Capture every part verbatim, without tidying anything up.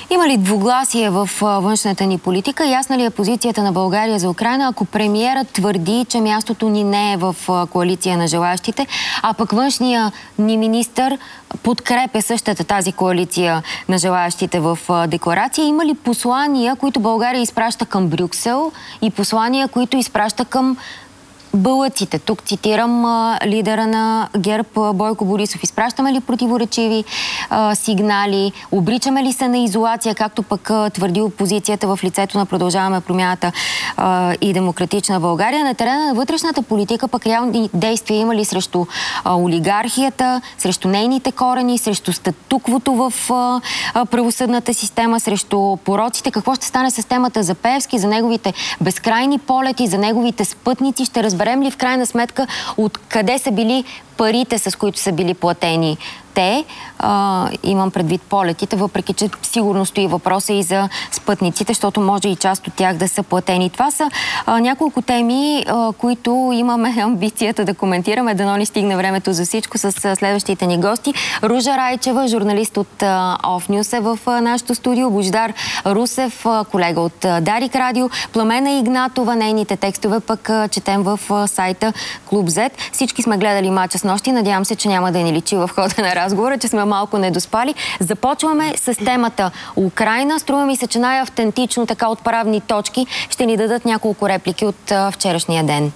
Има ли двугласие в външната ни политика? Ясна ли е позицията на България за Украйна, ако премиерът твърди, че мястото ни не е в коалиция на желащите, а пък външния ни министър подкрепя същата тази коалиция на желащите в декларация? Има ли послания, които България изпраща към Брюксел и послания, които изпраща към бълъците? Тук цитирам а, лидера на ГЕРБ Бойко Борисов. Изпращаме ли противоречиви а, сигнали? Обричаме ли се на изолация, както пък а, твърди опозицията в лицето на Продължаваме промяната а, и Демократична България? На терена на вътрешната политика пък реални действия има ли срещу а, олигархията, срещу нейните корени, срещу статуквото в а, а, правосъдната система, срещу пороците? Какво ще стане с темата за Пеевски, за неговите безкрайни полети, за неговите спътници? Ще разберем ли в крайна сметка откъде са били парите, с които са били платени те? А, имам предвид полетите, въпреки че сигурно стои въпроса и за спътниците, защото може и част от тях да са платени. Това са а, няколко теми, а, които имаме амбицията да коментираме. Дано ни стигне времето за всичко с а, следващите ни гости. Ружа Райчева, журналист от а, Офнюс е в а, нашото студио. Божидар Русев, а, колега от а, Дарик Радио. Пламена Игнатова, нейните текстове пък а, четем в а, сайта Клуб Зет. Всички сме гледали мача с нощи. Надявам се, че няма да ни личи в хода на разговора, че сме малко недоспали. Започваме с темата Украйна. Струва ми се, че най-автентично, така от правни точки, ще ни дадат няколко реплики от а, вчерашния ден.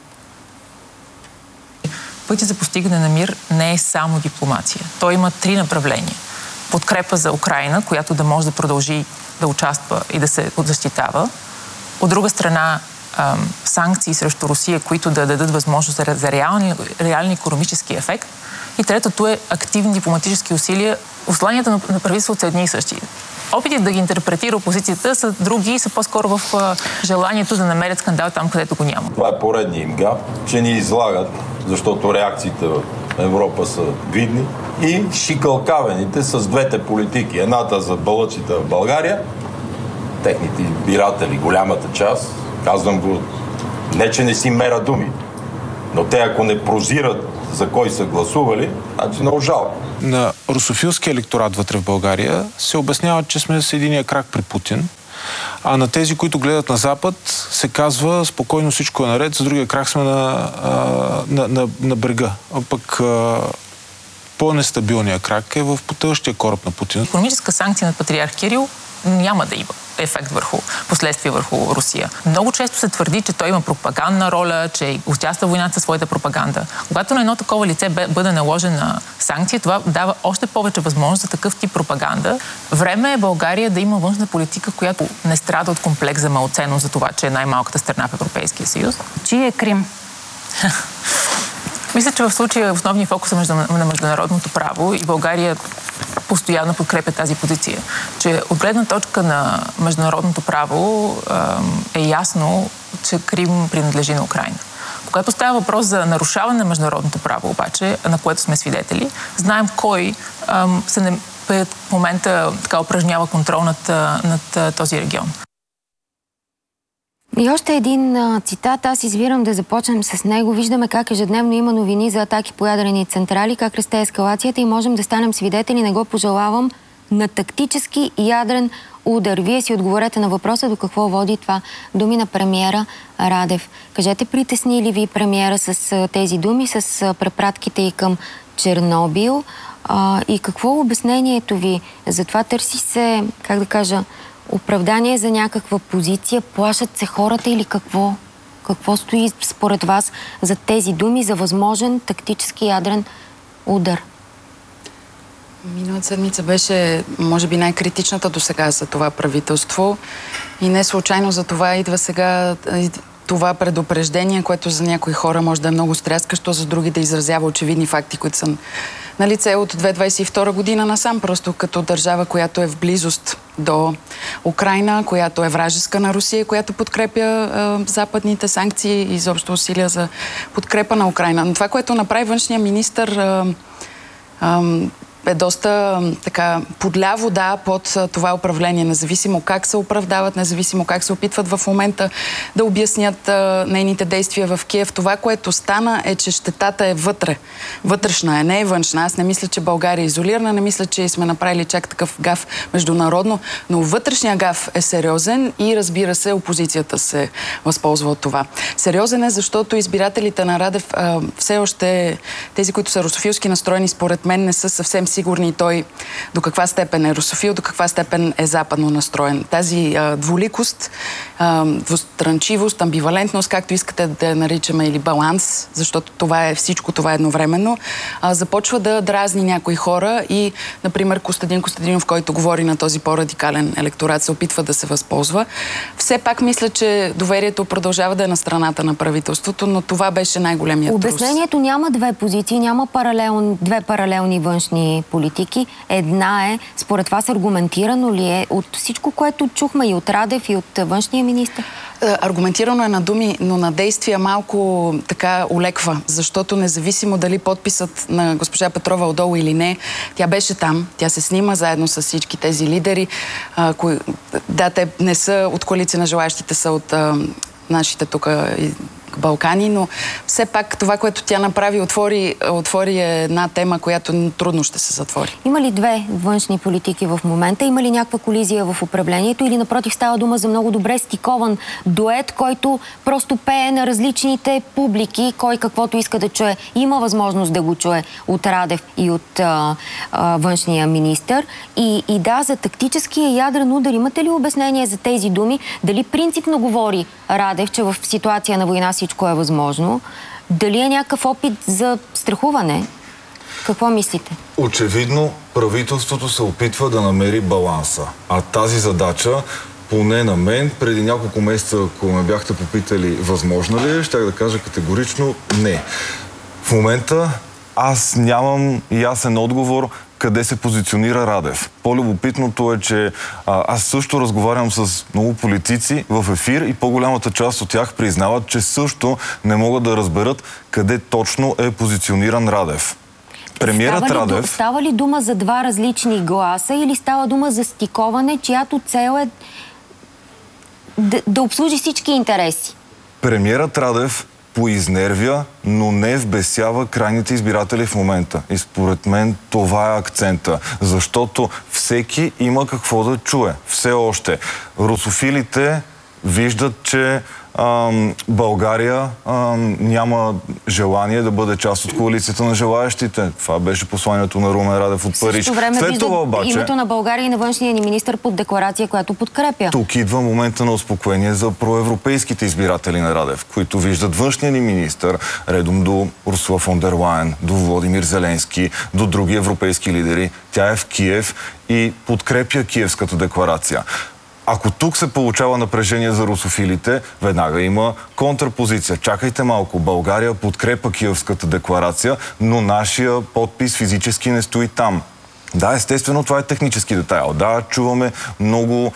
Пътят за постигане на мир не е само дипломация. Той има три направления. Подкрепа за Украйна, която да може да продължи да участва и да се защитава. От друга страна, санкции срещу Русия, които да дадат възможност за, за реални, реални икономически ефект. И третото е активни дипломатически усилия. Усланията на, на правителството са едни и същи. Опитите да ги интерпретира опозицията са други и са по-скоро в а, желанието да намерят скандал там, където го няма. Това е поредния им гаф, че ни излагат, защото реакциите в Европа са видни, и шикалкавените с двете политики. Едната за бълъците в България, техните избиратели, голямата част, казвам го, не че не си мера думи, но те ако не прозират за кой са гласували, значи много жалко. На русофилския електорат вътре в България се обяснява, че сме с единия крак при Путин, а на тези, които гледат на Запад, се казва спокойно всичко е наред, с другия крак сме на, на, на, на брега. А пък по-нестабилният крак е в потъващия кораб на Путин. Икономическа санкция на патриарх Кирил няма да има ефект върху последствия върху Русия. Много често се твърди, че той има пропагандна роля, че участва в войната със своята пропаганда. Когато на едно такова лице бъде наложена санкция, това дава още повече възможност за такъв тип пропаганда. Време е България да има външна политика, която не страда от комплекс за малоценност за това, че е най-малката страна в Европейския съюз. Чий е Крим? Мисля, че в случая основният фокус е на международното право и България постоянно подкрепя тази позиция. Че от гледна точка на международното право е ясно, че Крим принадлежи на Украйна. Когато става въпрос за нарушаване на международното право, обаче, на което сме свидетели, знаем кой се не, в момента така упражнява контрол над, над този регион. И още един а, цитат, аз избирам да започнем с него. Виждаме как ежедневно има новини за атаки по ядрени централи, как расте ескалацията и можем да станем свидетели, не го пожелавам, на тактически ядрен удар. Вие си отговорете на въпроса до какво води това. Думи на премиера Радев. Кажете, притесни ли ви премиера с а, тези думи, с а, препратките и към Чернобил? А, и какво е обяснението ви? Затова търси се, как да кажа, оправдание за някаква позиция, плашат се хората или какво? Какво стои според вас за тези думи за възможен тактически ядрен удар? Миналата седмица беше, може би, най-критичната до сега за това правителство и не случайно за това идва сега това предупреждение, което за някои хора може да е много стряскащо, за други да изразява очевидни факти, които са на лице от две хиляди двадесет и втора година насам, просто като държава, която е в близост до Украйна, която е вражеска на Русия, която подкрепя е, западните санкции и изобщо усилия за подкрепа на Украйна. Но това, което направи външния министър, е, е, е доста така подля вода под това управление, независимо как се оправдават, независимо как се опитват в момента да обяснят а, нейните действия в Киев. Това, което стана, е, че щетата е вътре. Вътрешна е, не е външна. Аз не мисля, че България е изолирана, не мисля, че сме направили чак такъв гаф международно, но вътрешния гаф е сериозен и, разбира се, опозицията се възползва от това. Сериозен е, защото избирателите на Радев а, все още, тези, които са русофилски настроени, според мен не са съвсем сигурни той до каква степен е русофил, до каква степен е западно настроен. Тази а, двуликост, а, двустранчивост, амбивалентност, както искате да я наричаме, или баланс, защото това е всичко, това е едновременно, а, започва да дразни някои хора и, например, Костадин Костадинов, който говори на този по-радикален електорат, се опитва да се възползва. Все пак мисля, че доверието продължава да е на страната на правителството, но това беше най-големият трус. Обяснението няма две позиции, няма паралел, две паралелни външни политики. Една е, според вас аргументирано ли е от всичко, което чухме и от Радев, и от външния министър? Аргументирано е на думи, но на действия малко така олеква, защото независимо дали подписът на госпожа Петрова отдолу или не, тя беше там, тя се снима заедно с всички тези лидери. А, кои, да, те не са от коалиция на желаящите, са от а, нашите тук Балкани, но все пак това, което тя направи, отвори, отвори една тема, която трудно ще се затвори. Има ли две външни политики в момента? Има ли някаква колизия в управлението или напротив става дума за много добре стикован дует, който просто пее на различните публики, кой каквото иска да чуе? Има възможност да го чуе от Радев и от а, а, външния министър. И, и да, за тактическия ядрен удар имате ли обяснение за тези думи? Дали принципно говори Радев, че в ситуация на война всичко е възможно? Дали е някакъв опит за страхуване? Какво мислите? Очевидно, правителството се опитва да намери баланса. А тази задача, поне на мен, преди няколко месеца, ако ме бяхте попитали възможно ли е, щях да кажа категорично не. В момента аз нямам ясен отговор къде се позиционира Радев. По-любопитното е, че а, аз също разговарям с много политици в ефир и по-голямата част от тях признават, че също не могат да разберат къде точно е позициониран Радев. Премиерът става ли, Радев... Става ли дума за два различни гласа или става дума за стиковане, чиято цел е да, да обслужи всички интереси? Премиерът Радев поизнервя, но не вбесява крайните избиратели в момента. И според мен това е акцента. Защото всеки има какво да чуе. Все още. Русофилите виждат, че ам, България ам, няма желание да бъде част от коалицията на желаящите. Това беше посланието на Румен Радев от Париж. След това обаче името на България и на външния ни министър под декларация, която подкрепя. Тук идва момента на успокоение за проевропейските избиратели на Радев, които виждат външния ни министър редом до Урсула фон дер Лайен, до Володимир Зеленски, до други европейски лидери. Тя е в Киев и подкрепя Киевската декларация. Ако тук се получава напрежение за русофилите, веднага има контрпозиция. Чакайте малко, България подкрепа Киевската декларация, но нашия подпис физически не стои там. Да, естествено, това е технически детайл. Да, чуваме много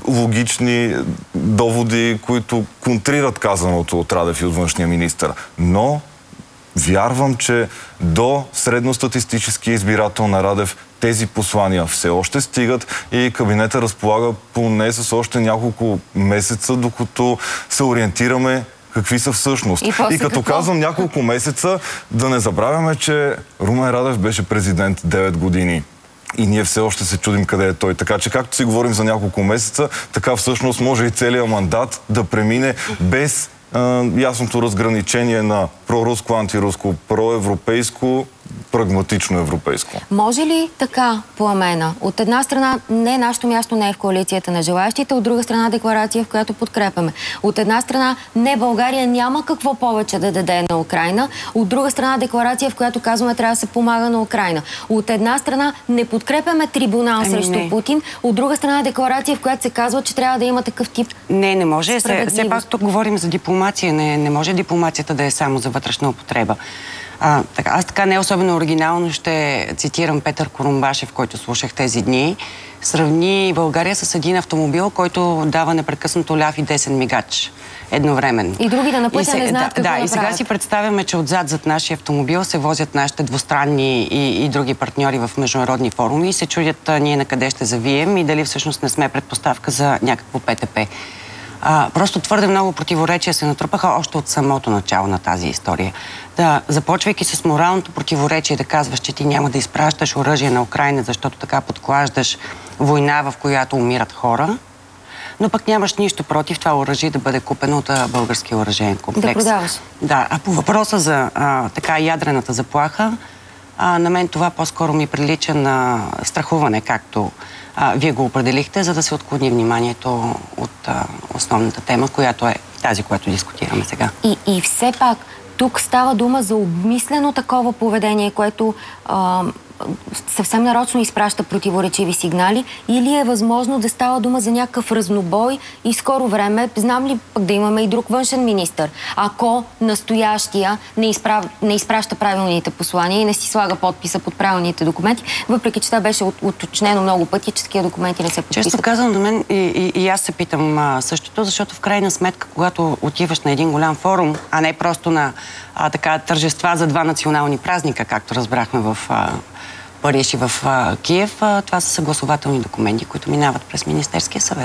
логични доводи, които контрират казаното от Радев и от външния министър. Но вярвам, че до средностатистически избирател на Радев тези послания все още стигат и кабинета разполага поне с още няколко месеца, докато се ориентираме какви са всъщност. И, и като какво? Казвам няколко месеца, да не забравяме, че Румен Радев беше президент девет години. И ние все още се чудим къде е той. Така че както си говорим за няколко месеца, така всъщност може и целият мандат да премине без ясното разграничение на проруско, антируско, проевропейско, прагматично европейско. Може ли така, Пламена? От една страна, не, нашето място не е в коалицията на желаящите, от друга страна декларация, в която подкрепяме. От една страна, не, България няма какво повече да даде на Украйна. От друга страна, декларация, в която казваме, трябва да се помага на Украйна. От една страна, не подкрепяме трибунал ами срещу не. Путин. От друга страна, декларация, в която се казва, че трябва да има такъв тип Не, не може. Все пак тук говорим за дипломация. Не, не може дипломацията да е само за вътрешна употреба. А, така, аз така не особено оригинално ще цитирам Петър Корумбашев, който слушах тези дни. Сравни България с един автомобил, който дава непрекъснато ляв и десен мигач едновременно. И другите на пътя не знаят да, какво да, да и сега правят. си представяме, че отзад зад нашия автомобил се возят нашите двустранни и, и други партньори в международни форуми и се чудят а, ние на къде ще завием и дали всъщност не сме предпоставка за някакво ПТП. А, просто твърде много противоречия се натрупаха още от самото начало на тази история. Да, започвайки с моралното противоречие да казваш, че ти няма да изпращаш оръжие на Украйна, защото така подклаждаш война, в която умират хора, но пък нямаш нищо против това оръжие да бъде купено от българския оръжеен комплекс. Да продаваш. Да, а по въпроса за а, така ядрената заплаха, а, на мен това по-скоро ми прилича на страхуване, както а, вие го определихте, за да се отклони вниманието от а, основната тема, която е тази, която дискутираме сега. И, и все пак, тук става дума за обмислено такова поведение, което а, съвсем нарочно изпраща противоречиви сигнали, или е възможно да става дума за някакъв разнобой и скоро време, знам ли пък да имаме и друг външен министър, ако настоящия не, изправ... не изпраща правилните послания и не си слага подписа под правилните документи, въпреки че това беше уточнено много пъти, че такива документи не се подписват. Често казвам до мен и, и, и аз се питам а, същото, защото в крайна сметка, когато отиваш на един голям форум, а не просто на а, така тържества за два национални празника, както разбрахме в а, Париж и в а, Киев, а, това са съгласователни документи, които минават през Министерския съвет.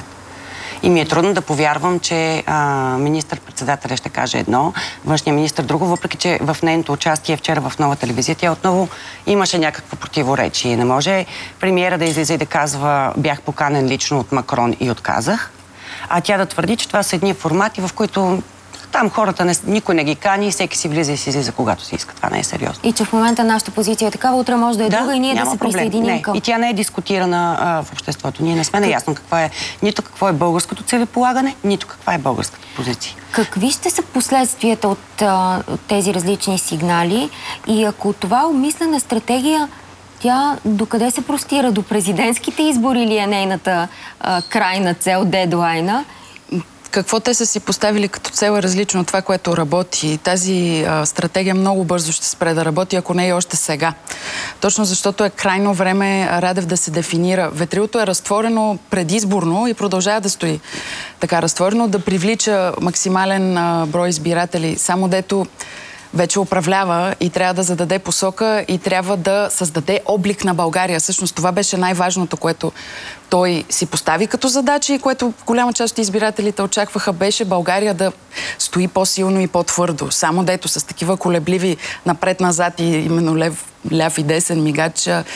И ми е трудно да повярвам, че а, министър-председателя ще каже едно, външния министър друго, въпреки че в нейното участие вчера в Нова телевизия тя отново имаше някакво противоречие. Не може премиера да излезе и да казва: бях поканен лично от Макрон и отказах, а тя да твърди, че това са едни формати, в които там хората не, никой не ги кани, всеки си влиза и си излиза когато си иска. Това не е сериозно. И че в момента нашата позиция е такава, утре може да е да, друга и ние да се проблем. присъединим не. към. И тя не е дискутирана а, в обществото. Ние не сме наясно каква е, нито какво е българското целеполагане, нито каква е българската позиция. Какви ще са последствията от, а, от тези различни сигнали и ако това обмислена стратегия, тя докъде се простира? До президентските избори или е нейната а, крайна цел, дедлайна? Какво те са си поставили като цел е различно от това, което работи. Тази а, стратегия много бързо ще спре да работи, ако не и още сега. Точно защото е крайно време Радев да се дефинира. Ветрилото е разтворено предизборно и продължава да стои така разтворено, да привлича максимален а, брой избиратели. Само дето вече управлява и трябва да зададе посока и трябва да създаде облик на България. Всъщност това беше най-важното, което той си постави като задача и което голяма част от избирателите очакваха, беше България да стои по-силно и по-твърдо. Само дето с такива колебливи напред-назад и именно лев, ляв и десен мигач а,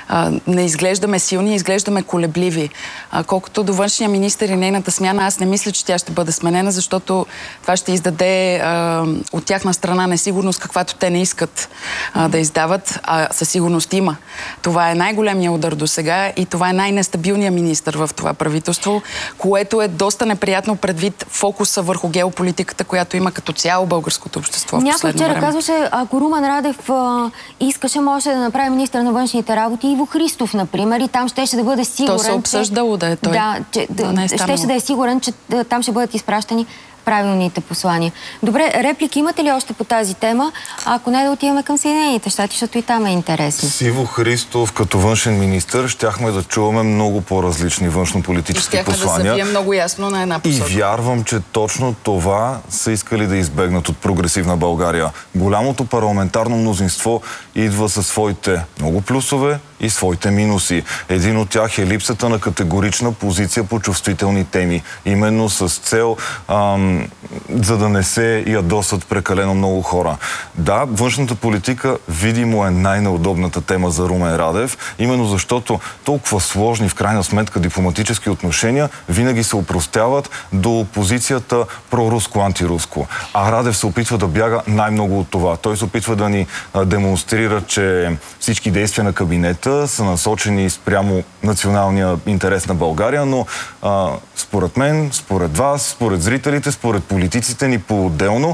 не изглеждаме силни, изглеждаме колебливи. А, колкото до външния министър и нейната смяна, аз не мисля, че тя ще бъде сменена, защото това ще издаде а, от тяхна страна несигурност, каквато те не искат а, да издават, а със сигурност има. Това е най-големият удар до сега и това е най-нестабилният министър в това правителство, което е доста неприятно предвид фокуса върху геополитиката, която има като цяло българското общество в последно време. Някой вчера казваше, ако Румен Радев а, искаше, може да направи министър на външните работи Иво Христов, например, и там щеше да бъде сигурен, То се обсъждало да е той. Да, че, да, щеше да е сигурен, че там ще бъдат изпращани правилните послания. Добре, реплики имате ли още по тази тема? Ако не, да отиваме към Съединените щати, защото и там е интересно. С Иво Христов като външен министър щяхме да чуваме много по-различни външнополитически послания. Щяхме да завием много ясно на една посока. И вярвам, че точно това са искали да избегнат от прогресивна България. Голямото парламентарно мнозинство идва със своите много плюсове и своите минуси. Един от тях е липсата на категорична позиция по чувствителни теми. Именно с цел ам, за да не се ядосат прекалено много хора. Да, външната политика видимо е най-неудобната тема за Румен Радев, именно защото толкова сложни в крайна сметка дипломатически отношения винаги се опростяват до позицията проруско-антируско. А Радев се опитва да бяга най-много от това. Той се опитва да ни а, демонстрира, че всички действия на кабинета са насочени спрямо националния интерес на България, но а, според мен, според вас, според зрителите, според политиците ни по-отделно,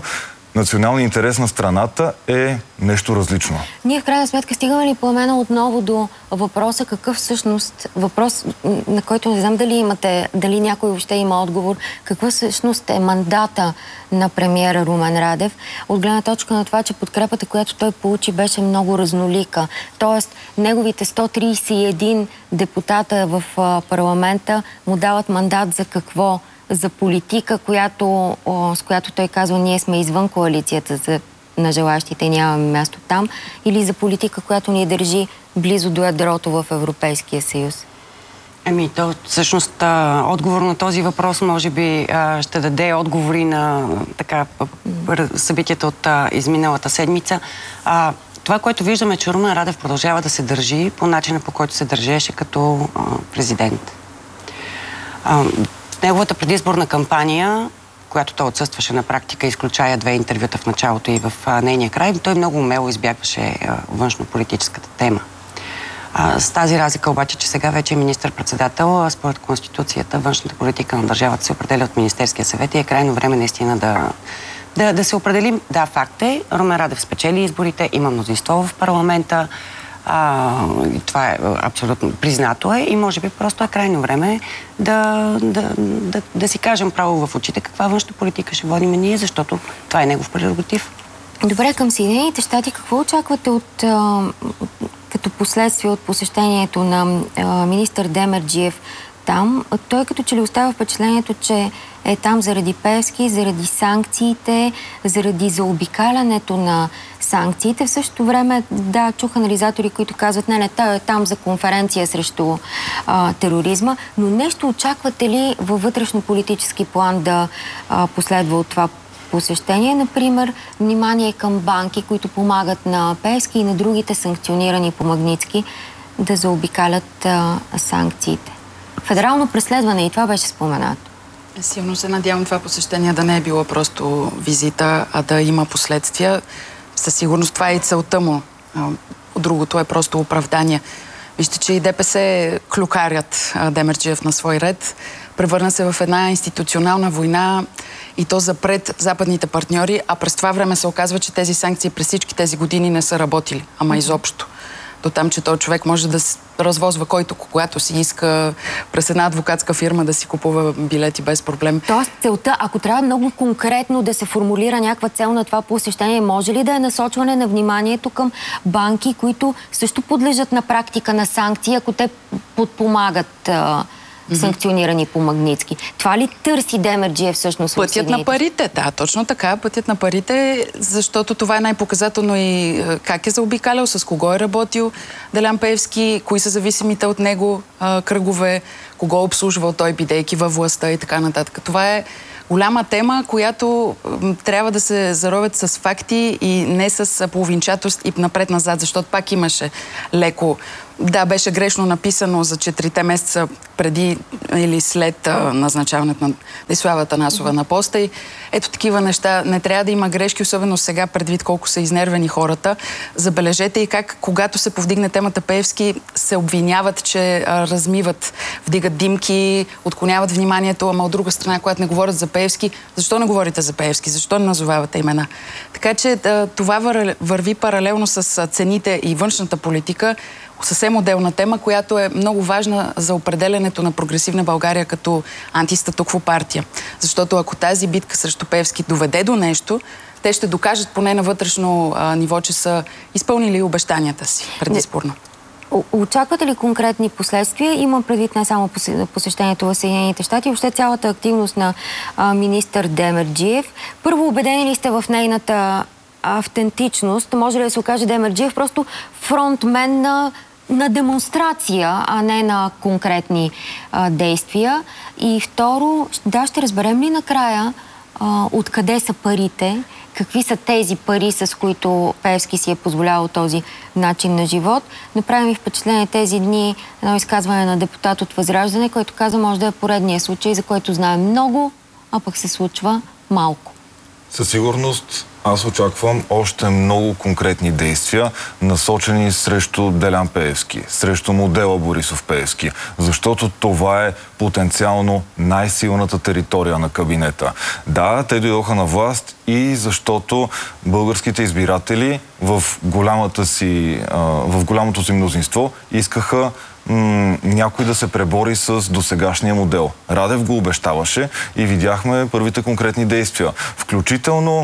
националния интерес на страната е нещо различно. Ние в крайна сметка стигаме ли Пламена отново до въпроса какъв всъщност, въпрос, на който не знам дали имате, дали някой въобще има отговор, какъв всъщност е мандата на премиера Румен Радев, от гледна точка на това, че подкрепата, която той получи, беше много разнолика. Тоест, неговите сто тридесет и един депутата в парламента му дават мандат за какво? За политика, която, о, с която той казва, ние сме извън коалицията за, на желащите, нямаме място там, или за политика, която ни държи близо до ядрото в Европейския съюз? Ами, то всъщност а, отговор на този въпрос може би а, ще даде отговори на така събитията от а, изминалата седмица. А, това, което виждаме, че Румен Радев продължава да се държи по начина, по който се държеше като а, президент. А, Неговата предизборна кампания, която той отсъстваше на практика, изключая две интервюта в началото и в а, нейния край, той много умело избягваше външно-политическата тема. А, с тази разлика обаче, че сега вече е министър-председател, според Конституцията, външната политика на държавата се определя от Министерския съвет и е крайно време наистина да, да, да се определим. Да, факт е, Румен Радев спечели изборите, има мнозинство в парламента. А, това е абсолютно признато е и може би просто е крайно време да, да, да, да си кажем право в очите каква външна политика ще водим ние, защото това е негов прерогатив. Добре, към Съединените щати, какво очаквате от, а, като последствие от посещението на а, министър Демерджиев там? Той като че ли оставя впечатлението, че е там заради Пеевски, заради санкциите, заради заобикалянето на санкциите. В същото време, да, чух анализатори, които казват, не, не, той е там за конференция срещу а, тероризма, но нещо очаквате ли във вътрешно-политически план да а, последва от това посещение? Например, внимание към банки, които помагат на Пеевски и на другите санкционирани по Магнитски да заобикалят а, санкциите. Федерално преследване, и това беше споменато. Силно се надявам това посещение да не е било просто визита, а да има последствия. Със сигурност това е и целта му. Другото е просто оправдание. Вижте, че и ДПС клюкарят Демерджиев на свой ред. Превърна се в една институционална война и то запред западните партньори, а през това време се оказва, че тези санкции през всички тези години не са работили, ама изобщо. До там, че този човек може да развозва който, когато си иска през една адвокатска фирма да си купува билети без проблем. Тоест целта, ако трябва много конкретно да се формулира някаква цел на това посещение, може ли да е насочване на вниманието към банки, които също подлежат на практика на санкции, ако те подпомагат а, санкционирани по Магнитски? Това ли търси Демерджиев всъщност? Пътят на парите, да, точно така. Пътят на парите, защото това е най-показателно и как е заобикалял, с кого е работил Делян Пеевски, кои са зависимите от него а, кръгове, кого е обслужвал той, бидейки във властта и така нататък. Това е голяма тема, която м, трябва да се заровят с факти и не с половинчатост и напред-назад, защото пак имаше леко. Да, беше грешно написано за четирите месеца преди или след а, назначаването на Десислава Атанасова на поста. И ето такива неща. Не трябва да има грешки, особено сега, предвид колко са изнервени хората. Забележете и как, когато се повдигне темата Пеевски, се обвиняват, че а, размиват, вдигат димки, отклоняват вниманието, ама от друга страна, когато не говорят за Пеевски, защо не говорите за Пеевски? Защо не назовавате имена? Така че а, това върви паралелно с цените и външната политика, съвсем отделна тема, която е много важна за определенето на прогресивна България като антистатукво партия. Защото ако тази битка срещу Пеевски доведе до нещо, те ще докажат поне на вътрешно а, ниво, че са изпълнили обещанията си предизборно. Очаквате ли конкретни последствия? Имам предвид не само посещението в Съединените щати, въобще цялата активност на а, министър Демерджиев. Първо, убедени ли сте в нейната автентичност? Може ли да се окаже Демерджиев просто фронтмен на на демонстрация, а не на конкретни а, действия? И второ, да, ще разберем ли накрая а, откъде са парите, какви са тези пари, с които Пеевски си е позволявал този начин на живот. Направи ми впечатление тези дни едно изказване на депутат от Възраждане, който каза, може да е поредния случай, за който знаем много, а пък се случва малко. Със сигурност Аз очаквам още много конкретни действия, насочени срещу Делян Пеевски, срещу модела Борисов Пеевски, защото това е потенциално най-силната територия на кабинета. Да, те дойдоха на власт и защото българските избиратели в голямата си, в голямото си мнозинство искаха някой да се пребори с досегашния модел. Радев го обещаваше и видяхме първите конкретни действия. Включително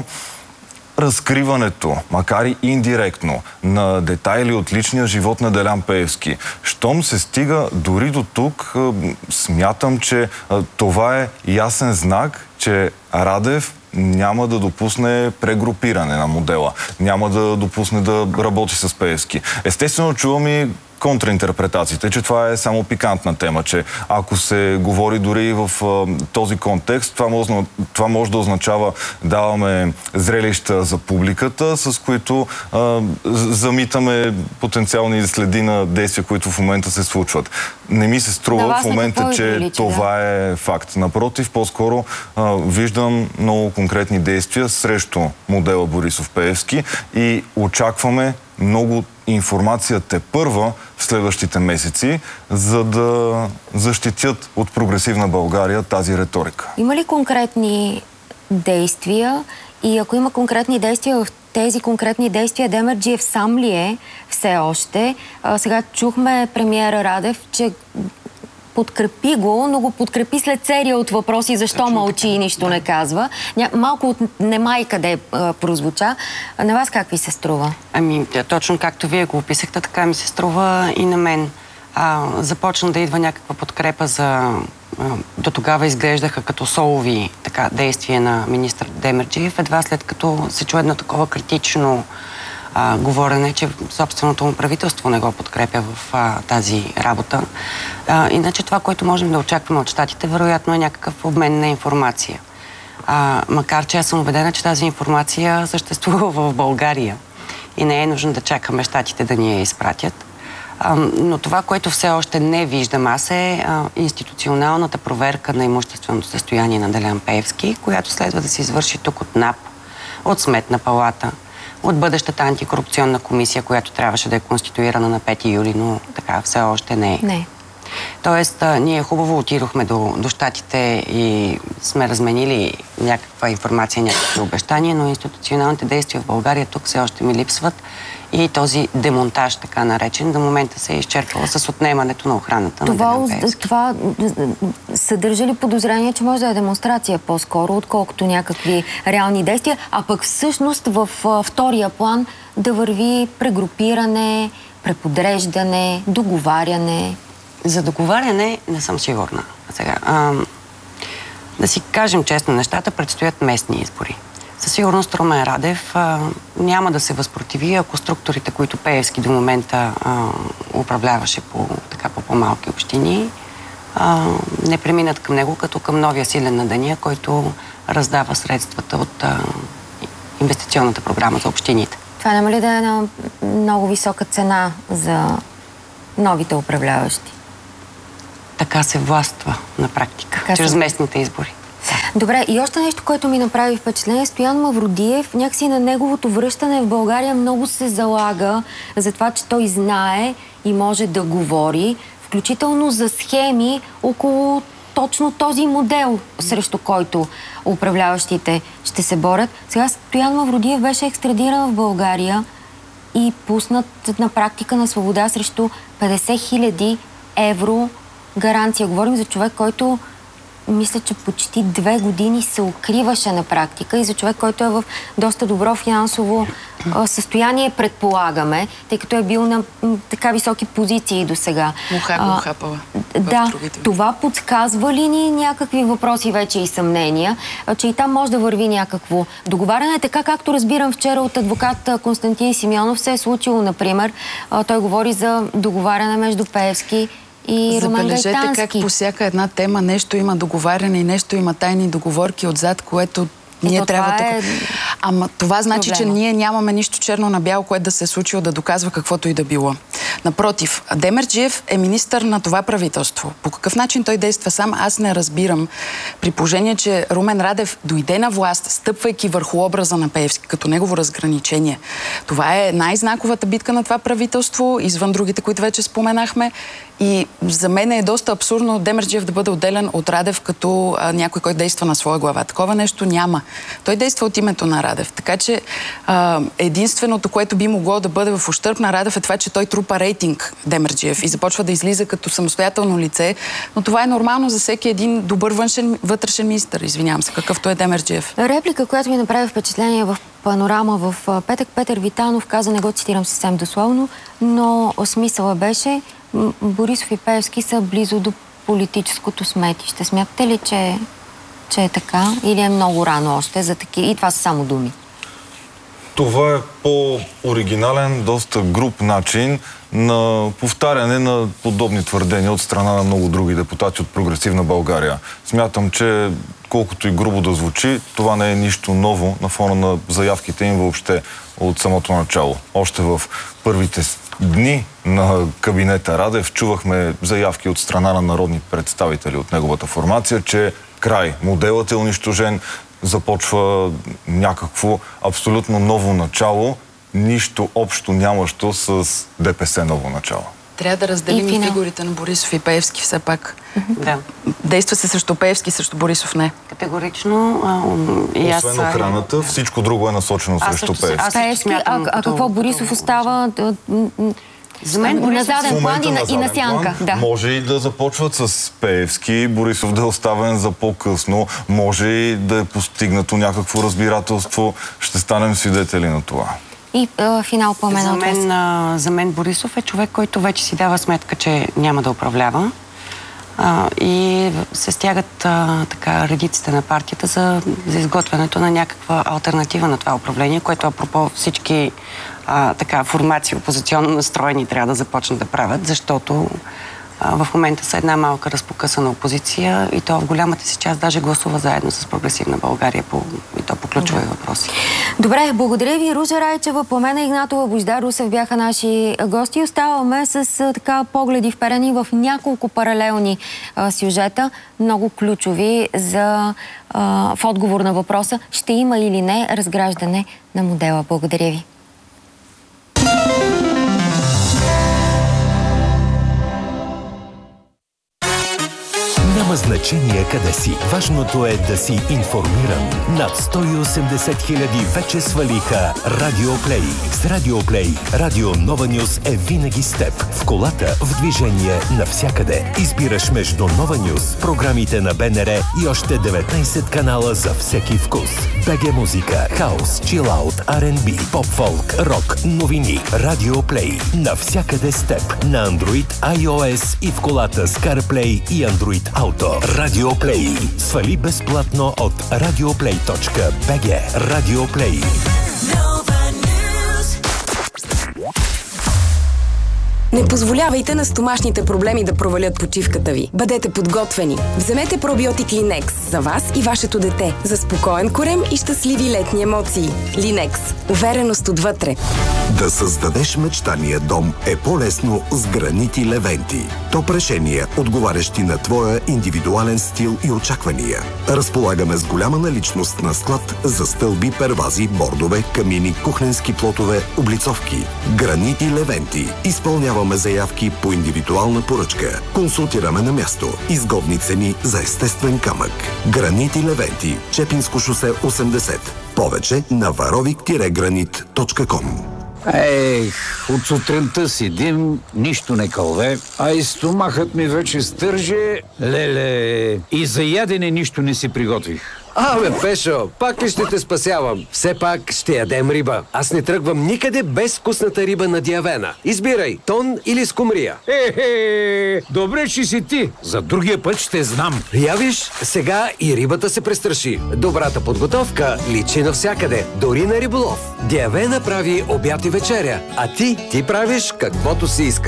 разкриването, макар и индиректно, на детайли от личния живот на Делян Пеевски. Щом се стига дори до тук, смятам, че това е ясен знак, че Радев няма да допусне прегрупиране на модела. Няма да допусне да работи с Пеевски. Естествено, чувам и контраинтерпретациите, че това е само пикантна тема, че ако се говори дори в а, този контекст, това може, това може да означава даваме зрелища за публиката, с които а, замитаме потенциални следи на действия, които в момента се случват. Не ми се струва в момента, че прилича, това да. е факт. Напротив, по-скоро а, виждам много конкретни действия срещу модела Борисов Пеевски и очакваме много информация те първа в следващите месеци, за да защитят от прогресивна България тази риторика. Има ли конкретни действия и ако има конкретни действия, в тези конкретни действия Демерджиев сам ли е все още? А, сега чухме премиера Радев, че подкрепи го, но го подкрепи след серия от въпроси защо Точно мълчи така. и нищо да. не казва. Ня... Малко от нема и къде а, прозвуча. А на вас как ви се струва? Ами, точно както вие го описахте, така ми се струва и на мен. А, започна да идва някаква подкрепа за... А, до тогава изглеждаха като солови така, действия на министър Демерджиев, едва след като се чуе едно такова критично А, говорене, че собственото му правителство не го подкрепя в а, тази работа. А, иначе това, което можем да очакваме от щатите, вероятно е някакъв обмен на информация. А, макар че аз съм убедена, че тази информация съществува в България и не е нужно да чакаме щатите да ни я изпратят. А, но това, което все още не виждам аз е а, институционалната проверка на имущественото състояние на Делян Пеевски, която следва да се извърши тук от НАП, от Сметна палата, от бъдещата антикорупционна комисия, която трябваше да е конституирана на пети юли, но така все още не е. Не. Тоест, а, ние хубаво отидохме до, до щатите и сме разменили някаква информация, някакви обещания, но институционалните действия в България тук все още ми липсват и този демонтаж, така наречен, до момента се е изчерпвал с отнемането на охраната това, на Делян Пеевски. Това съдържа ли подозрение, че може да е демонстрация по-скоро, отколкото някакви реални действия, а пък всъщност в втория план да върви прегрупиране, преподреждане, договаряне? За договаряне не съм сигурна. Сега, а, да си кажем честно нещата, предстоят местни избори. Със сигурност Румен Радев а, няма да се възпротиви, ако структурите, които Пеевски до момента а, управляваше по, така, по по-малки общини, а, не преминат към него като към новия силен на деня, който раздава средствата от а, инвестиционната програма за общините. Това няма ли да е една много висока цена за новите управляващи? Така се властва на практика, така чрез се... местните избори. Добре, и още нещо, което ми направи впечатление. Стоян Мавродиев, някакси на неговото връщане в България много се залага за това, че той знае и може да говори, включително за схеми около точно този модел, срещу който управляващите ще се борят. Сега Стоян Мавродиев беше екстрадиран в България и пуснат на практика на свобода срещу петдесет хиляди евро гаранция. Говорим за човек, който мисля, че почти две години се укриваше на практика и за човек, който е в доста добро финансово състояние, предполагаме, тъй като е бил на така високи позиции до сега. Муха го хапала. Да, това подсказва ли ни някакви въпроси вече и съмнения, че и там може да върви някакво договаряне, така както разбирам вчера от адвокат Константин Симеонов се е случило, например, той говори за договаряне между Пеевски и Румен Гайтански. Забележете как по всяка една тема нещо има договаряне и нещо има тайни договорки отзад, което Ние Ето, трябва тук. е... Ама това значи, проблема. че ние нямаме нищо черно на бяло, което да се е случило да доказва каквото и да било. Напротив, Демерджиев е министър на това правителство. По какъв начин той действа сам, аз не разбирам. При положение, че Румен Радев дойде на власт, стъпвайки върху образа на Пеевски, като негово разграничение. Това е най-знаковата битка на това правителство, извън другите, които вече споменахме. И за мен е доста абсурдно Демерджиев да бъде отделен от Радев като а, някой, който действа на своя глава. Такова нещо няма. Той действа от името на Радев. Така че а, единственото, което би могло да бъде в ущърб на Радев е това, че той трупа рейтинг Демерджиев и започва да излиза като самостоятелно лице. Но това е нормално за всеки един добър външен, вътрешен министър, извинявам се, какъвто е Демерджиев. Реплика, която ми направи впечатление в Панорама в петък, Петър Витанов каза, не го цитирам съвсем дословно, но смисъла беше: Борисов и Пеевски са близо до политическото сметище. Смятате ли, че, че е така? Или е много рано още за таки? И това са само думи. Това е по-оригинален, доста груб начин на повтаряне на подобни твърдения от страна на много други депутати от Прогресивна България. Смятам, че колкото и грубо да звучи, това не е нищо ново на фона на заявките им въобще от самото начало. Още в първите дни на кабинета Радев чувахме заявки от страна на народни представители от неговата формация, че край, моделът е унищожен, започва някакво абсолютно ново начало, нищо общо нямащо с ДПС ново начало. Трябва да разделим и, и фигурите на Борисов и Пеевски все пак. Да. Действа се срещу Пеевски, срещу Борисов не. Категорично. А, и Освен аз, охраната, всичко друго е насочено срещу Пеевски. Пеевски, а, а какво Борисов остава за мен на заден план и на, и на сянка? План, да. Може и да започват с Пеевски, Борисов да е оставен за по-късно, може и да е постигнато някакво разбирателство. Ще станем свидетели на това. И а, финал по мен за от мен, а, за мен Борисов е човек, който вече си дава сметка, че няма да управлява. А, и се стягат а, така редиците на партията за, за изготвянето на някаква алтернатива на това управление, което апропо всички а, така формации опозиционно настроени трябва да започнат да правят, защото а, в момента са една малка разпокъсана опозиция и то в голямата си част даже гласува заедно с Прогресивна България по, и то по ключови да. въпроси. Добре, благодаря ви. Ружа Райчева, Пламена Игнатова, Божидар Русев бяха наши гости. Оставаме с а, така погледи вперени в няколко паралелни а, сюжета, много ключови за а, в отговор на въпроса ще има или не разграждане на модела. Благодаря ви. Няма значение къде си. Важното е да си информиран. Над сто и осемдесет хиляди вече свалиха Радиоплей. С Радиоплей Радио Нова Нюс е винаги с теб. В колата, в движение, навсякъде. Избираш между Нова Нюс, програмите на БНР и още деветнайсет канала за всеки вкус. БГ музика, хаус, чилаут, Ар енд Би, поп-фолк, рок, новини. Радиоплей. Навсякъде с теб. На Android, iOS и в колата с CarPlay и Android Auto. Радиоплей. Свали безплатно от радиоплей точка би джи. Радиоплей. Не позволявайте на стомашните проблеми да провалят почивката ви. Бъдете подготвени. Вземете пробиотик Линекс за вас и вашето дете. За спокоен корем и щастливи летни емоции. Линекс. Увереност отвътре. Да създадеш мечтания дом е по-лесно с гранити Левенти. Топ решения, отговарящи на твоя индивидуален стил и очаквания. Разполагаме с голяма наличност на склад за стълби, первази, бордове, камини, кухненски плотове, облицовки. Гранити Левенти. Изпълняваме заявки по индивидуална поръчка. Консултираме на място. Изгодни цени за естествен камък. Гранити Левенти. Чепинско шосе осемдесет. Повече на варовик гранит точка ком. Ех, от сутринта седим, нищо не кълве, а и стомахът ми вече стърже. Леле, и за ядене нищо не си приготвих. Абе, Пешо, пак ли ще те спасявам? Все пак ще ядем риба. Аз не тръгвам никъде без вкусната риба на Диавена. Избирай, тон или скумрия. Е-хе, добре, че си ти. За другия път ще знам. Я виж, сега и рибата се престраши. Добрата подготовка личи навсякъде, дори на риболов. Диавена прави обяд и вечеря, а ти, ти правиш каквото си искаш.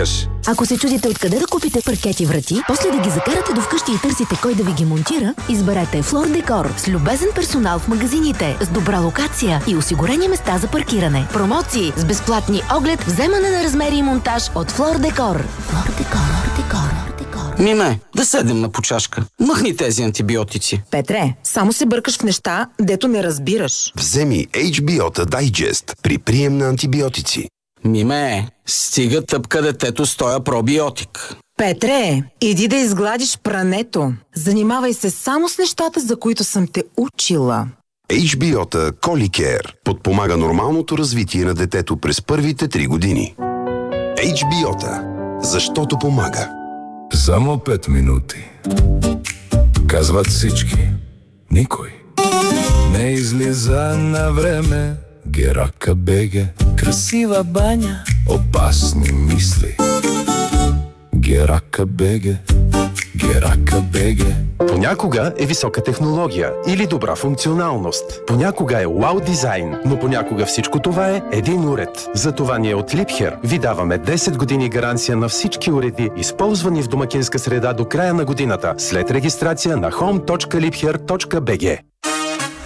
Ако се чудите откъде да купите паркети врати, после да ги закарате до вкъщи и търсите кой да ви ги монтира, изберете Флор Декор с любезен персонал в магазините, с добра локация и осигурени места за паркиране. Промоции с безплатни оглед, вземане на размери и монтаж от Флор Декор. Флор Декор, Декор. Миме, да седем на почашка. Махни тези антибиотици. Петре, само се бъркаш в неща, дето не разбираш. Вземи Ейч Би О-та Digest при прием на антибиотици. Миме, стига тъпка детето с тоя пробиотик. Петре, иди да изгладиш прането. Занимавай се само с нещата, за които съм те учила. Ейч Би О-та Коликер подпомага нормалното развитие на детето през първите три години. Ейч Би О-та, защото помага. Само пет минути. Казват всички. Никой не излиза на време. Герака беге. Красива баня. Опасни мисли. Герака беге. Герака беге. Понякога е висока технология или добра функционалност. Понякога е вау дизайн, но понякога всичко това е един уред. Затова ние от Liebherr ви даваме десет години гаранция на всички уреди, използвани в домакинска среда до края на годината, след регистрация на home точка liebherr точка би джи.